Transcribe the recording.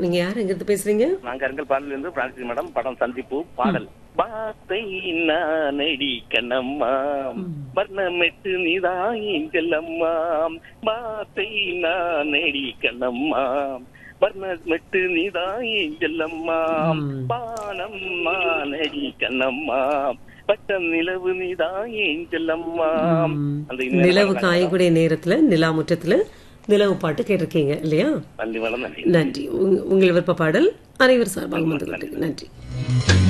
நீங்க யார் எங்க இருந்து பேசுறீங்க? நான் கருங்கல் பாடல இருந்து பிரான்சி மேடம். படம் சந்திப்பு. பாடல் பாத்தை நானடி கண்ணம்மா வர்ணமெட்டு நீதாயெல்லம்மா பாத்தை நானடி கண்ணம்மா வர்ணமெட்டு நீதாயெல்லம்மா பானம் மானடி கண்ணம்மா பட்டம் நிலவு நீதாயெல்லம்மா. அந்த நிலவு காயக்கூடிய நேரத்துல நிலா முற்றத்துல நிலவு பாட்டு கேட்டிருக்கீங்க இல்லையா? நன்றி மேடம். நன்றி. நன்றி. உங்கள் விருப்ப பாடல் அனைவர் சார்பாக நன்றி.